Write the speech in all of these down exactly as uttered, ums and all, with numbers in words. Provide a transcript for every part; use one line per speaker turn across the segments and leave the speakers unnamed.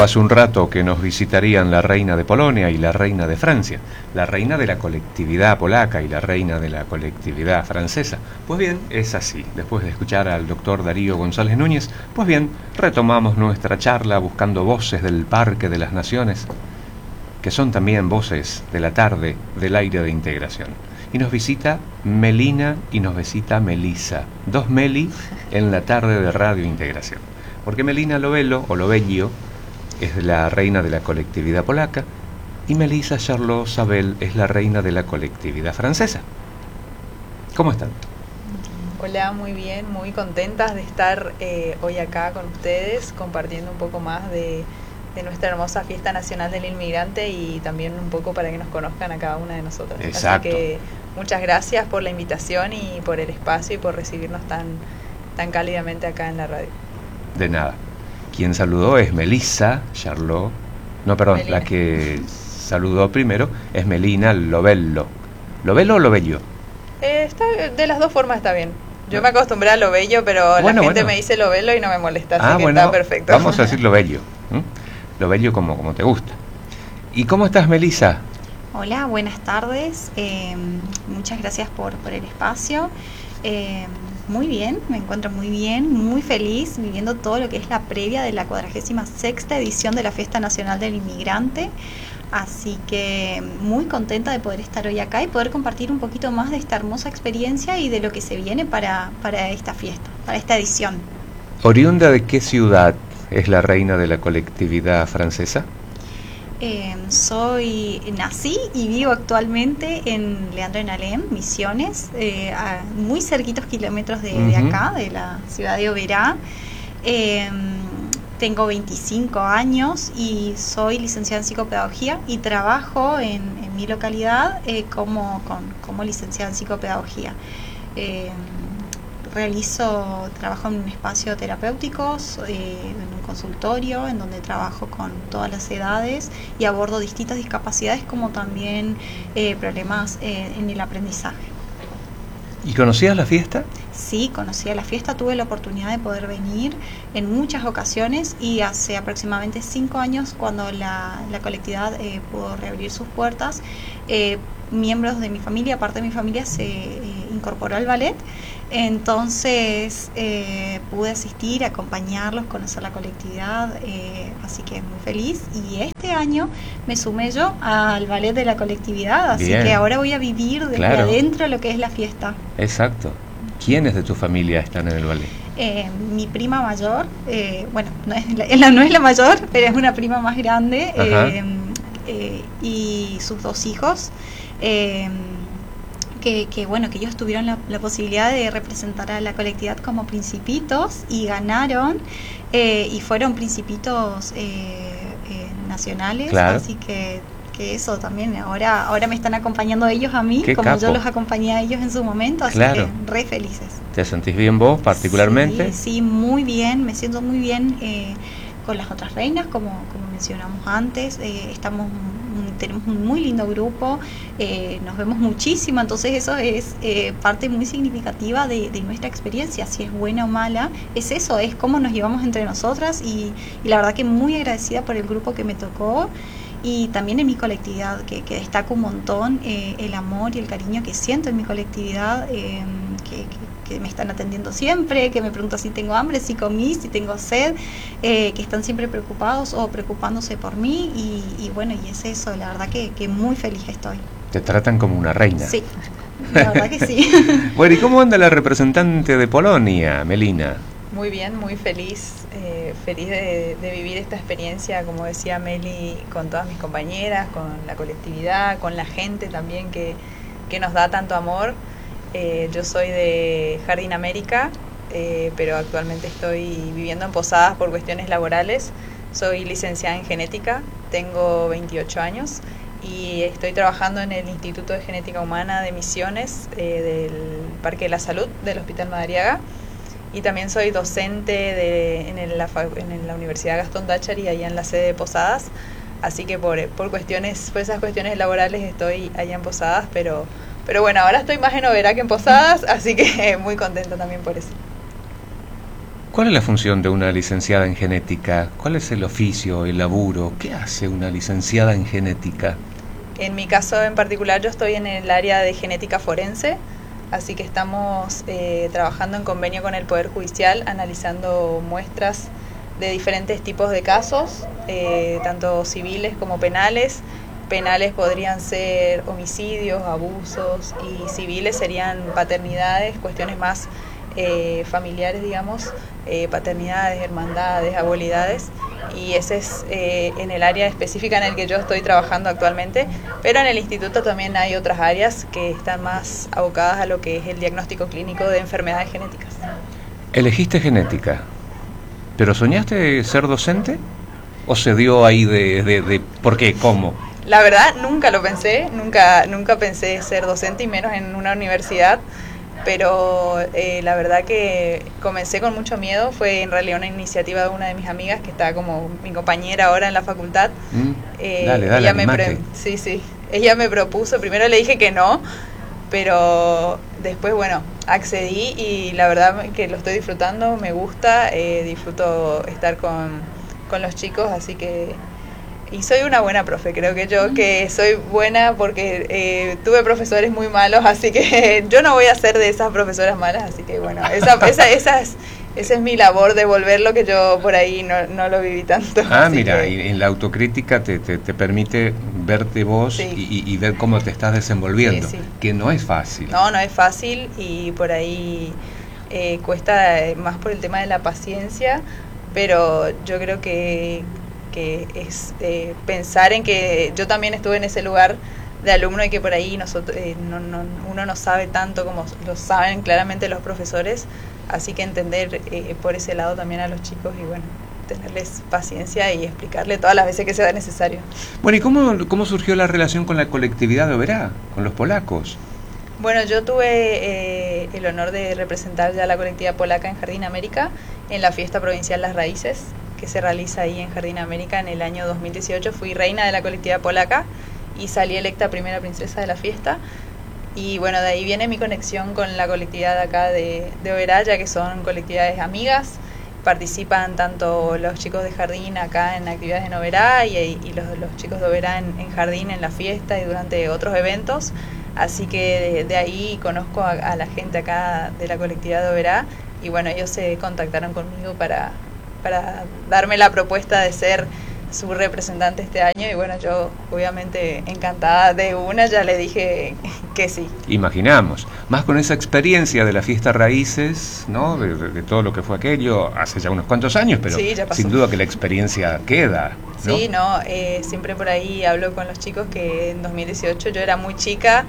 hace un rato que nos visitarían la reina de Polonia y la reina de Francia, la reina de la colectividad polaca y la reina de la colectividad francesa. Pues bien, es así. Después de escuchar al doctor Darío González Núñez, pues bien, retomamos nuestra charla buscando voces del Parque de las Naciones, que son también voces de la tarde del aire de integración. Y nos visita Melina y nos visita Melisa, dos Meli en la tarde de Radio Integración. Porque Melina Lovelo, o Lovello, es la reina de la colectividad polaca, y Melisa Charlot Sabel es la reina de la colectividad francesa. ¿Cómo están?
Hola, muy bien, muy contentas de estar eh, hoy acá con ustedes, compartiendo un poco más de, de nuestra hermosa Fiesta Nacional del Inmigrante y también un poco para que nos conozcan a cada una de nosotras.
Exacto.
Así que muchas gracias por la invitación y por el espacio y por recibirnos tan, tan cálidamente acá en la radio.
De nada. Quien saludó es Melisa Charlot, no, perdón,
Melina.
La que saludó primero es Melina Lovello. ¿Lovello o Lovello?
Eh, está, de las dos formas está bien. Yo me acostumbré a lo bello, pero
Bueno,
la gente
bueno.
me dice lo bello y no me molesta, así
Ah,
que
bueno,
está perfecto.
vamos a decir Lovello. ¿Mm? Lovello como, como te gusta. ¿Y cómo estás, Melisa?
Hola, buenas tardes. Eh, muchas gracias por, por el espacio. Eh, muy bien, me encuentro muy bien, muy feliz viviendo todo lo que es la previa de la cuadragésima sexta edición de la Fiesta Nacional del Inmigrante. Así que muy contenta de poder estar hoy acá y poder compartir un poquito más de esta hermosa experiencia y de lo que se viene para, para esta fiesta, para esta edición.
¿Oriunda de qué ciudad es la reina de la colectividad francesa?
Eh, soy, nací y vivo actualmente en Leandro en Alem, Misiones, eh, a muy cerquitos kilómetros de, uh-huh. de acá, de la ciudad de Oberá. Eh, tengo veinticinco años y soy licenciada en psicopedagogía y trabajo en, en mi localidad eh, como, con, como licenciada en psicopedagogía. Eh, realizo, trabajo en un espacio terapéutico, eh, en un consultorio en donde trabajo con todas las edades y abordo distintas discapacidades como también eh, problemas eh, en el aprendizaje.
¿Y conocías la fiesta?
Sí, conocía la fiesta, tuve la oportunidad de poder venir en muchas ocasiones y hace aproximadamente cinco años cuando la, la colectividad eh, pudo reabrir sus puertas, eh, miembros de mi familia, parte de mi familia se eh, incorporó al ballet, entonces eh, pude asistir, acompañarlos, conocer la colectividad, eh, así que muy feliz. Y este año me sumé yo al ballet de la colectividad, así
Bien.
Que ahora voy a vivir desde
Claro.
adentro lo que es la fiesta.
Exacto. ¿Quiénes de tu familia están en el ballet?
Eh, mi prima mayor, eh, bueno, no es, la, no es la mayor, pero es una prima más grande, eh, eh, y sus dos hijos, eh, que, que bueno, que ellos tuvieron la, la posibilidad de representar a la colectividad como principitos y ganaron, eh, y fueron principitos eh, eh, nacionales,
Claro.
Así que que eso también, ahora ahora me están acompañando ellos a mí,
Qué
como
capo.
Yo los acompañé a ellos en su momento, así
Claro.
que re felices.
¿Te sentís bien vos particularmente?
Sí, sí, muy bien, me siento muy bien eh, con las otras reinas, como, como mencionamos antes, eh, estamos tenemos un muy lindo grupo, eh, nos vemos muchísimo, entonces eso es eh, parte muy significativa de, de nuestra experiencia, si es buena o mala, es eso, es cómo nos llevamos entre nosotras y, y la verdad que muy agradecida por el grupo que me tocó. Y también en mi colectividad, que, que destaco un montón eh, el amor y el cariño que siento en mi colectividad, eh, que, que, que me están atendiendo siempre, que me preguntan si tengo hambre, si comí, si tengo sed, eh, que están siempre preocupados o preocupándose por mí y, y bueno, y es eso, la verdad que, que muy feliz estoy.
Te tratan como una reina.
Sí, la verdad que sí.
Bueno, ¿y cómo anda la representante de Polonia, Melina?
Muy bien, muy feliz, eh, feliz de, de vivir esta experiencia, como decía Meli, con todas mis compañeras, con la colectividad, con la gente también que, que nos da tanto amor. Eh, yo soy de Jardín América, eh, pero actualmente estoy viviendo en Posadas por cuestiones laborales. Soy licenciada en genética, tengo veintiocho años y estoy trabajando en el Instituto de Genética Humana de Misiones eh, del Parque de la Salud del Hospital Madariaga. Y también soy docente de, en, el, la, en la Universidad Gastón Dáchar y allá en la sede de Posadas, así que por, por cuestiones, por esas cuestiones laborales estoy allá en Posadas, pero, pero bueno, ahora estoy más en Oberá que en Posadas, así que muy contenta también por eso.
¿Cuál es la función de una licenciada en genética? ¿Cuál es el oficio, el laburo? ¿Qué hace una licenciada en genética?
En mi caso en particular, yo estoy en el área de genética forense, así que estamos eh, trabajando en convenio con el Poder Judicial, analizando muestras de diferentes tipos de casos, eh, tanto civiles como penales. Penales podrían ser homicidios, abusos, y civiles serían paternidades, cuestiones más eh, familiares, digamos, eh, paternidades, hermandades, abuelidades, y ese es eh, en el área específica en el que yo estoy trabajando actualmente, pero en el instituto también hay otras áreas que están más abocadas a lo que es el diagnóstico clínico de enfermedades genéticas.
¿Elegiste genética, pero soñaste ser docente? ¿O se dio ahí de, de, de por qué, cómo?
La verdad, nunca lo pensé, nunca, nunca pensé ser docente, y menos en una universidad, pero eh, la verdad que comencé con mucho miedo. Fue en realidad una iniciativa de una de mis amigas, que está como mi compañera ahora en la facultad.
Mm,
eh,
dale, dale,
ella me
animate.
sí, sí, ella me propuso, primero le dije que no, pero después, bueno, accedí, y la verdad que lo estoy disfrutando, me gusta, eh, disfruto estar con, con los chicos, así que... Y soy una buena profe, creo que yo que soy buena porque eh, tuve profesores muy malos, así que yo no voy a ser de esas profesoras malas, así que bueno, esa, esa, esa, es, esa es mi labor, devolver lo que yo por ahí no, no lo viví tanto.
Ah, mira,
que...
y en la autocrítica te, te, te permite verte vos, sí, y, y ver cómo te estás desenvolviendo, sí, sí. Que no es fácil.
No, no es fácil, y por ahí eh, cuesta más por el tema de la paciencia, pero yo creo que... que es eh, pensar en que yo también estuve en ese lugar de alumno, y que por ahí nosotros eh, no, no, uno no sabe tanto como lo saben claramente los profesores, así que entender eh, por ese lado también a los chicos, y bueno, tenerles paciencia y explicarle todas las veces que sea necesario.
Bueno, ¿y cómo, cómo surgió la relación con la colectividad de Oberá, con los polacos?
Bueno, yo tuve eh, el honor de representar ya a la colectividad polaca en Jardín América, en la fiesta provincial Las Raíces, que se realiza ahí en Jardín América en el año dos mil dieciocho. Fui reina de la colectividad polaca y salí electa primera princesa de la fiesta. Y bueno, de ahí viene mi conexión con la colectividad de acá de, de Oberá, ya que son colectividades amigas. Participan tanto los chicos de Jardín acá en actividades en Oberá, y, y los, los chicos de Oberá en, en Jardín en la fiesta y durante otros eventos. Así que de, de ahí conozco a, a la gente acá de la colectividad de Oberá, y bueno, ellos se contactaron conmigo para... para darme la propuesta de ser su representante este año, y bueno, yo obviamente encantada de una, ya le dije que sí. Imaginamos, más con esa experiencia de la fiesta Raíces, ¿no? De, de, de todo lo que fue aquello, hace ya unos cuantos años, pero sí, sin duda que la experiencia queda, ¿no? Sí, no, eh, siempre por ahí hablo con los chicos que en dos mil dieciocho yo era muy chica,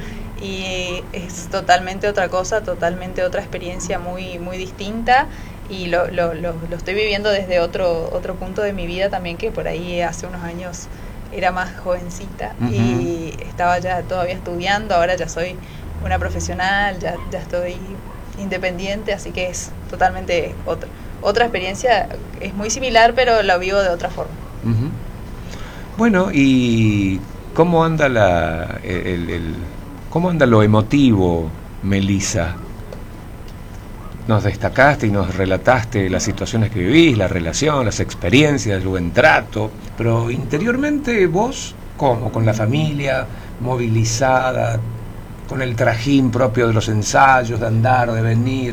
y es totalmente otra cosa, totalmente otra experiencia muy, muy distinta. Y lo, lo, lo, lo estoy viviendo desde otro otro punto de mi vida también, que por ahí hace unos años era más jovencita, uh-huh, y estaba ya todavía estudiando. Ahora ya soy una profesional, ya, ya estoy independiente, así que es totalmente otra, otra experiencia. Es muy similar, pero la vivo de otra forma. Uh-huh. Bueno, ¿y cómo anda, la, el, el, cómo anda lo emotivo, Melissa? Nos destacaste y nos relataste las situaciones que vivís, la relación, las experiencias, el buen trato, pero interiormente vos, ¿cómo? Con la familia, movilizada, con el trajín propio de los ensayos, de andar, de venir,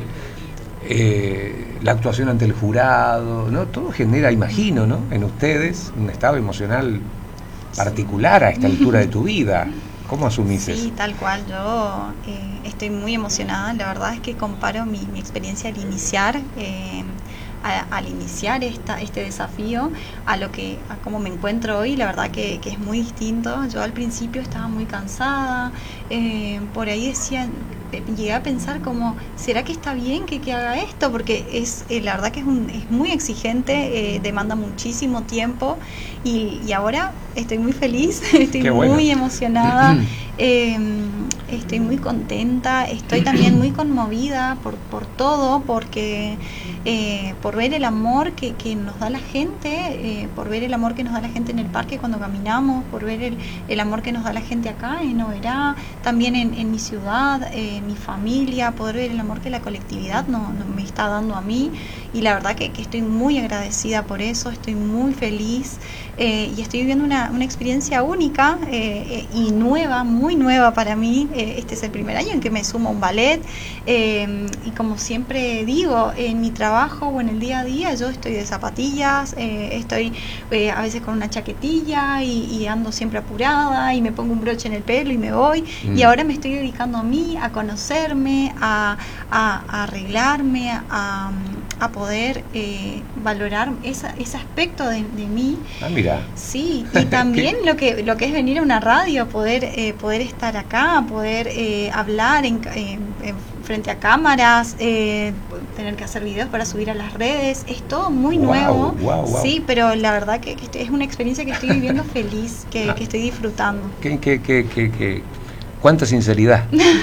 eh, la actuación ante el jurado, ¿no? Todo genera, imagino, ¿no?, en ustedes un estado emocional particular a esta altura de tu vida. ¿Cómo asumís eso?
Sí, tal cual. Yo eh, estoy muy emocionada. La verdad es que comparo mi, mi experiencia al iniciar, eh, a, al iniciar esta, este desafío, a lo que, a cómo me encuentro hoy. La verdad que, que es muy distinto. Yo al principio estaba muy cansada. Eh, por ahí decía, llegué a pensar como, ¿será que está bien que, que haga esto? Porque es eh, la verdad que es, un, es muy exigente, eh, demanda muchísimo tiempo, y, y ahora estoy muy feliz, estoy Qué muy bueno. emocionada, eh, estoy muy contenta, estoy también muy conmovida por, por todo, porque eh, por ver el amor que, que nos da la gente, eh, por ver el amor que nos da la gente en el parque cuando caminamos, por ver el, el amor que nos da la gente acá en Oberá, también en, en mi ciudad, eh, mi familia, poder ver el amor que la colectividad no, no me está dando a mí, y la verdad que, que estoy muy agradecida por eso, estoy muy feliz eh, y estoy viviendo una, una experiencia única eh, y nueva, muy nueva para mí. Eh, este es el primer año en que me sumo a un ballet eh, y como siempre digo, en mi trabajo o en el día a día yo estoy de zapatillas, eh, estoy eh, a veces con una chaquetilla y, y ando siempre apurada y me pongo un broche en el pelo y me voy mm. y ahora me estoy dedicando a mí, a conocerme, a, a, a arreglarme, a, a poder eh, valorar esa, ese aspecto de, de mí.
Ah, mira.
Sí, y también lo que lo que es venir a una radio, poder eh, poder estar acá, poder eh, hablar en, en, en frente a cámaras, eh, tener que hacer videos para subir a las redes, es todo muy
wow,
nuevo,
wow, wow.
Sí, pero la verdad que, que es una experiencia que estoy viviendo feliz, que, que estoy disfrutando.
¿Qué, qué, qué, qué, qué? Cuánta sinceridad.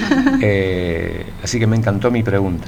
eh, así que me encantó mi pregunta.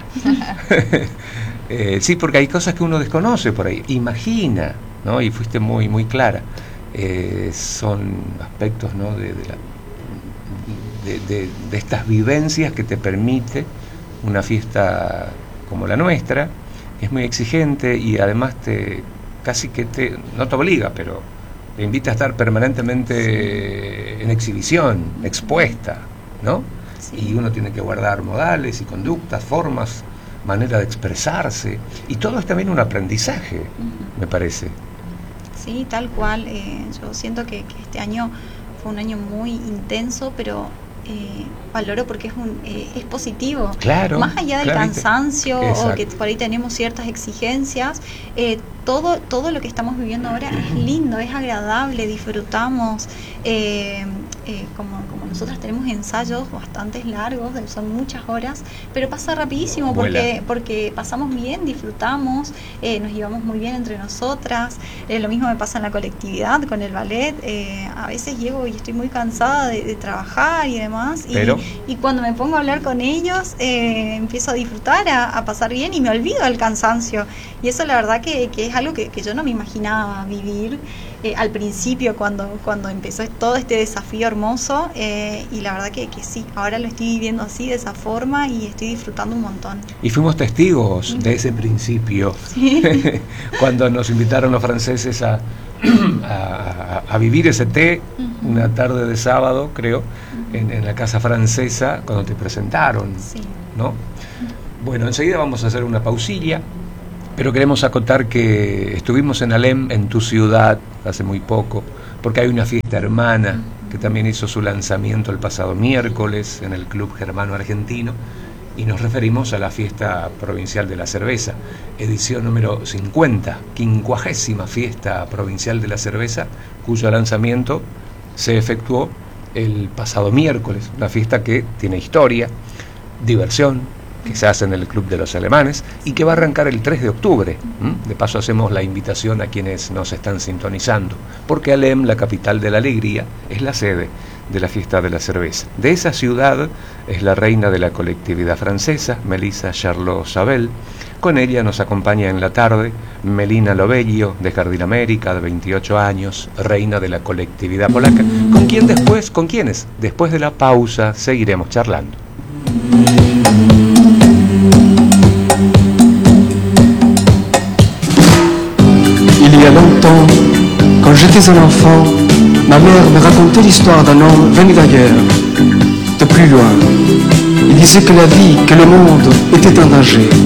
eh, sí, porque hay cosas que uno desconoce por ahí, imagina, ¿no? Y fuiste muy, muy clara. Eh, son aspectos, ¿no? de, de, la, de, de, de estas vivencias que te permite una fiesta como la nuestra, que es muy exigente y además te casi que te, no te obliga, pero te invita a estar permanentemente sí. en exhibición, expuesta, ¿no? Sí. Y uno tiene que guardar modales y conductas, formas, manera de expresarse, y todo es también un aprendizaje, uh-huh. me parece.
Sí, tal cual. Eh, yo siento que, que este año fue un año muy intenso, pero Eh, valoro porque es un eh, es positivo,
claro,
más allá del
claramente.
cansancio
Exacto.
o que por ahí tenemos ciertas exigencias, eh, todo todo lo que estamos viviendo ahora es lindo, es agradable, disfrutamos, eh, eh, como, como nosotros tenemos ensayos bastante largos, son muchas horas, pero pasa rapidísimo porque, porque pasamos bien, disfrutamos, eh, nos llevamos muy bien entre nosotras, eh, lo mismo me pasa en la colectividad con el ballet, eh, a veces llego y estoy muy cansada de, de trabajar y demás,
Pero,
y, y cuando me pongo a hablar con ellos eh, empiezo a disfrutar, a, a pasar bien y me olvido del cansancio, y eso la verdad que, que es algo que, que yo no me imaginaba vivir eh, al principio cuando, cuando empezó todo este desafío hermoso, eh, y la verdad que, que sí, ahora lo estoy viviendo así, de esa forma, y estoy disfrutando un montón.
Y fuimos testigos de ese principio, ¿sí? Cuando nos invitaron los franceses a A, a vivir ese té, uh-huh. una tarde de sábado, creo, uh-huh. en, en la casa francesa, cuando te presentaron, sí. ¿no? Uh-huh. Bueno, enseguida vamos a hacer una pausilla, pero queremos acotar que estuvimos en Alem, en tu ciudad, hace muy poco, porque hay una fiesta hermana uh-huh. que también hizo su lanzamiento el pasado miércoles en el Club Germano Argentino, y nos referimos a la fiesta provincial de la cerveza, edición número cincuenta, quincuagésima fiesta provincial de la cerveza, cuyo lanzamiento se efectuó el pasado miércoles, una fiesta que tiene historia, diversión, que se hace en el Club de los Alemanes y que va a arrancar el tres de octubre. ¿Mm? De paso hacemos la invitación a quienes nos están sintonizando, porque Alem, la capital de la alegría, es la sede de la fiesta de la cerveza. De esa ciudad es la reina de la colectividad francesa, Melissa Charlot-Sabel. Con ella nos acompaña en la tarde Melina Lobello, de Jardín América, de veintiocho años, reina de la colectividad polaca, con quien después, con quienes, después de la pausa, seguiremos charlando.
Il y a longtemps, quand j'étais un enfant, ma mère me racontait l'histoire d'un homme venu d'ailleurs, de plus loin. Il disait que la vie, que le monde était en danger.